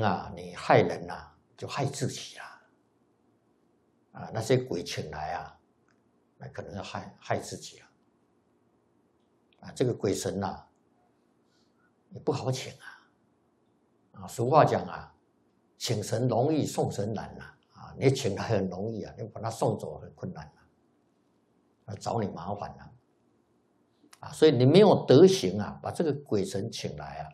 能啊，你害人啊，就害自己啦。那些鬼请来啊，那可能要害自己这个鬼神啊，也不好请俗话讲啊，请神容易送神难你请来很容易你把他送走很困难找你麻烦所以你没有德行把这个鬼神请来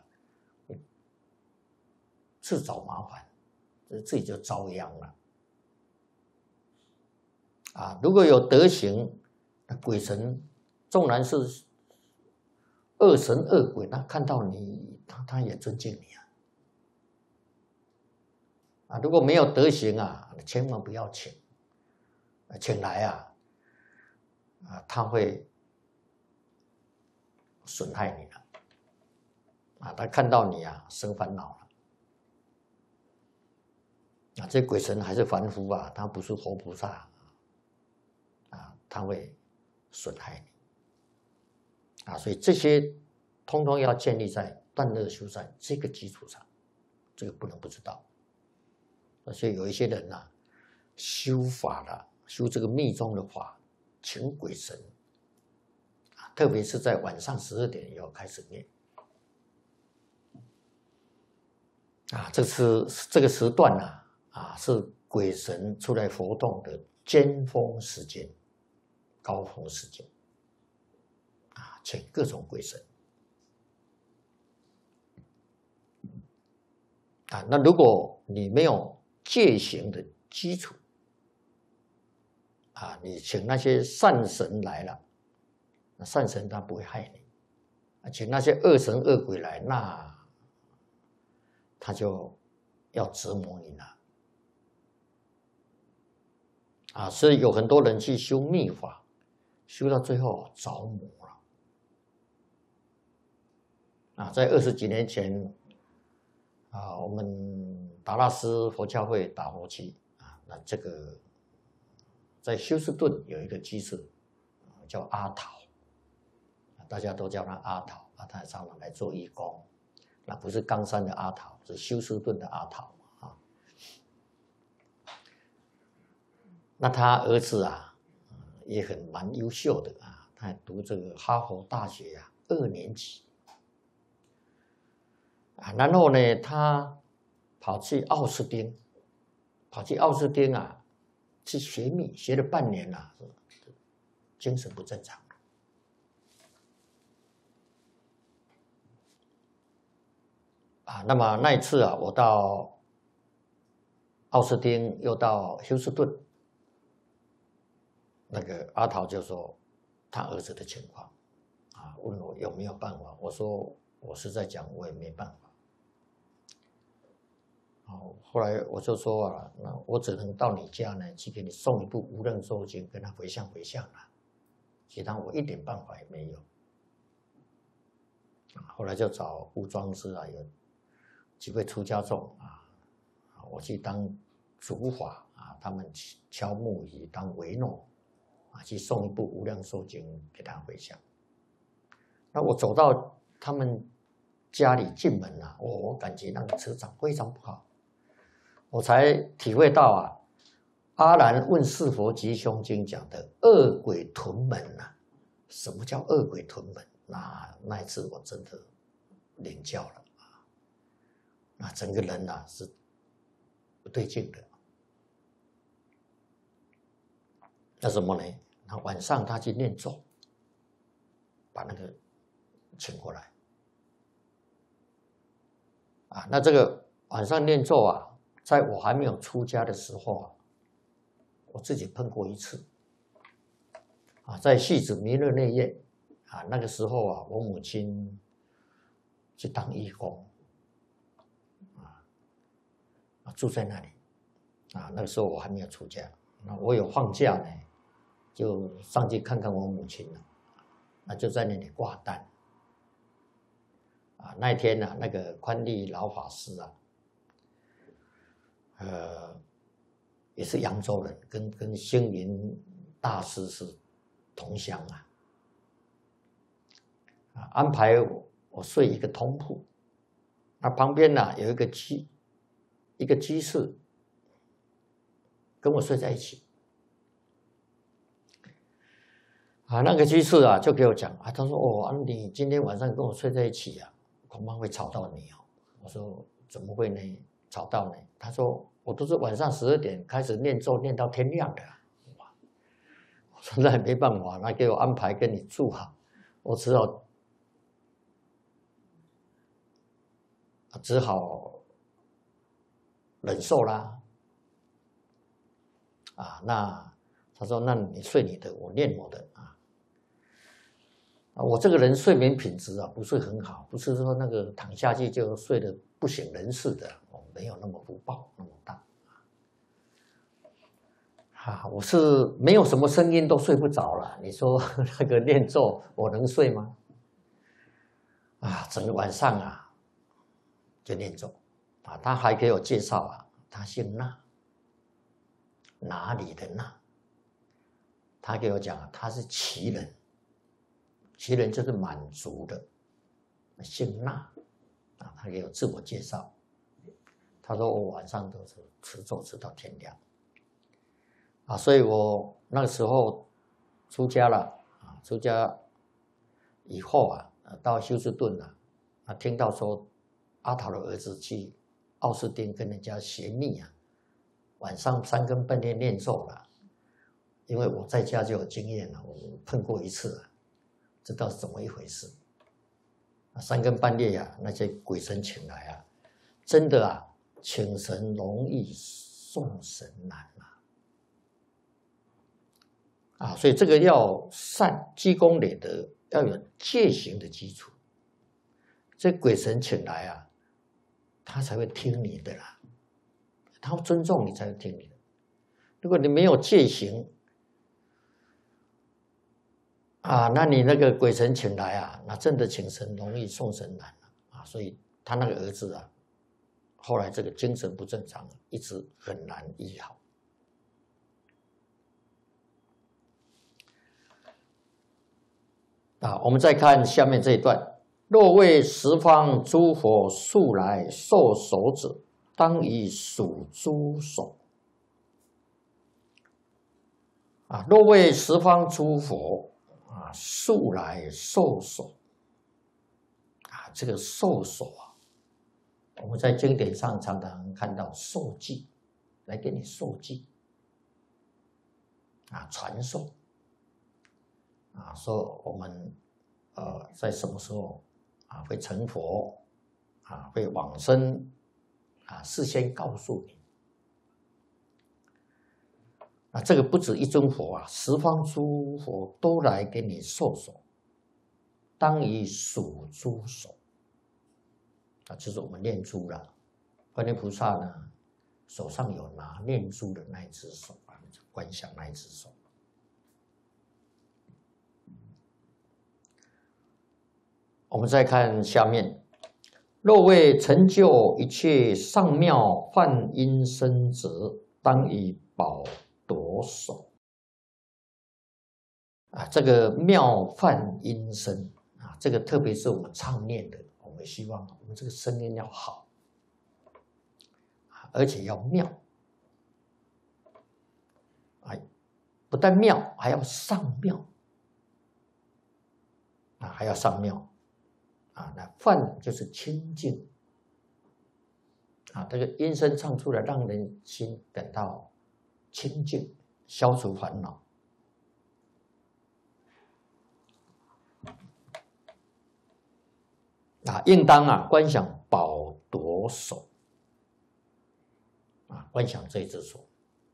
自找麻烦，自己就遭殃了如果有德行，那鬼神纵然是恶神恶鬼，他看到你，他也尊敬你如果没有德行千万不要请来他会损害你他看到你生烦恼了这鬼神还是凡夫他不是活菩萨他会损害你所以这些通通要建立在断恶修善这个基础上，这个不能不知道。所以有一些人修法修这个密宗的法，请鬼神特别是在晚上12点以后开始念这个时段是鬼神出来活动的尖峰时间、高峰时间请各种鬼神那如果你没有戒行的基础你请那些善神来了，那善神他不会害你请那些恶神恶鬼来，那他就要折磨你了所以有很多人去修密法，修到最后着魔了在20几年前我们达拉斯佛教会打佛七那这个在休斯顿有一个居士叫阿桃大家都叫他阿桃他常常来做义工，那不是冈山的阿桃，是休斯顿的阿桃那他儿子也蛮优秀的他读这个哈佛大学2年级然后呢他跑去奥斯汀去学密，学了半年精神不正常那么那一次我到奥斯汀又到休斯顿，那个阿桃就说他儿子的情况问我有没有办法，我说我是在讲我也没办法后来我就说那我只能到你家呢去给你送一部《无量寿经》跟他回向其他我一点办法也没有后来就找吴庄师有几位出家众我去当主法他们敲木鱼当维诺去送一部《无量寿经》给他回向。那我走到他们家里进门我感觉那个磁场非常不好，我才体会到阿难问世佛吉凶经讲的恶鬼屯门什么叫恶鬼屯门？那一次我真的领教了那整个人是不对劲的。那什么呢？那晚上他去念咒，把那个请过来那这个晚上念咒在我还没有出家的时候我自己碰过一次在戏子弥勒内院那个时候我母亲去当义工住在那里那个时候我还没有出家，那我有放假呢，就上去看看我母亲那就在那里挂单那一天那个宽利老法师也是扬州人，跟星云大师是同乡安排我睡一个通铺，那旁边有一个一个居士跟我睡在一起。那个居士就给我讲他说哦，你今天晚上跟我睡在一起恐怕会吵到你哦。我说怎么会呢？吵到你？他说我都是晚上12点开始念咒，念到天亮的。我说那也没办法，那给我安排跟你住好，我只好忍受啦。那他说那你睡你的，我念我的我这个人睡眠品质不是很好，不是说那个躺下去就睡得不省人事的，没有那么福报那么大。我是没有什么声音都睡不着了，你说那个念咒我能睡吗？整个晚上就念咒他还给我介绍他姓那，哪里的那？他给我讲他是齐人，齐人就是满族的，姓那他给我自我介绍，他说我晚上都是持咒持到天亮所以我那个时候出家了出家以后到休斯顿听到说阿桃的儿子去奥斯汀跟人家学密晚上3更半夜念咒了。因为我在家就有经验了，我碰过一次知道是怎么一回事。3更半夜那些鬼神请来真的请神容易送神难所以这个要善积功累德，要有戒行的基础。这鬼神请来他才会听你的啦，他尊重你才会听你的。如果你没有戒行那你那个鬼神请来那真的请神容易送神难所以他那个儿子后来这个精神不正常一直很难医好。我们再看下面这一段，若为十方诸佛速来受手者，当以属诸手。若为十方诸佛速来受手这个受手我们在经典上常常看到受记，来给你受记传授说我们在什么时候会成佛会往生事先告诉你。这个不止一尊佛十方诸佛都来给你受手，当以属诸手就是我们念珠了。观音菩萨呢手上有拿念珠的那一只手观想那一只手。我们再看下面，若为成就一切上妙梵音声者，当以宝夺手这个妙梵音声这个特别是我们唱念的，我们希望我们这个声音要好而且要妙不但妙还要上妙还要上妙那梵就是清净这个音声唱出来让人心感到清净，消除烦恼应当观想宝夺手观想这一只手。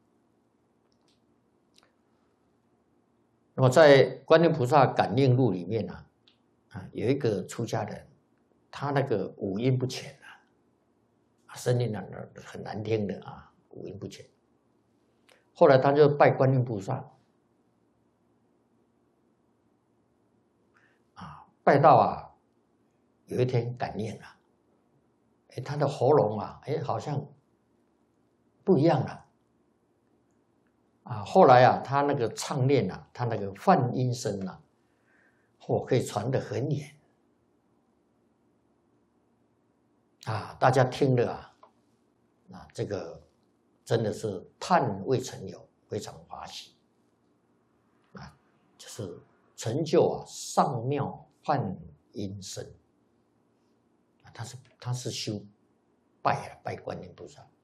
那么在观音菩萨感应录里面有一个出家人，他那个五音不全声音很难听的五音不全。后来他就拜观音菩萨拜到有一天感应了他的喉咙好像不一样了后来他那个唱念他那个梵音声可以传得很远大家听了这个真的是盼未曾有，非常欢喜啊，就是成就上妙梵音身啊，他是修拜观音菩萨，